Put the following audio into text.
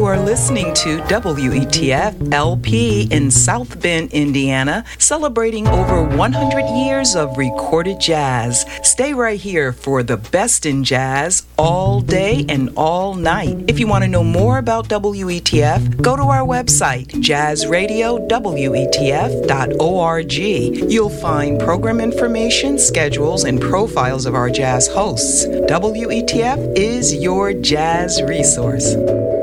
are listening to WETF LP in South Bend, Indiana, celebrating over 100 years of recorded jazz. Stay right here for the best in jazz all day and all night. If you want to know more about WETF, go to our website, jazzradiowetf.org. You'll find program information, schedules, and profiles of our jazz hosts. WETF is your jazz resource.